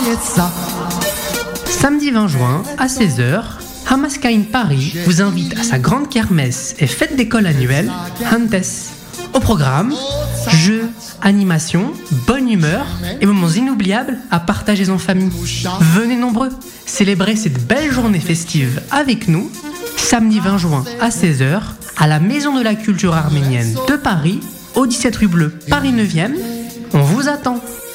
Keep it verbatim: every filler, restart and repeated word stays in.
Samedi vingt juin, à seize heures, Hamaskain Paris vous invite à sa grande kermesse et fête d'école annuelle, Hantes. Au programme, jeux, animations, bonne humeur et moments inoubliables à partager en famille. Venez nombreux célébrer cette belle journée festive avec nous, samedi vingt juin à seize heures, à la Maison de la Culture Arménienne de Paris, au dix-sept rue Bleue, Paris neuvième. On vous attend.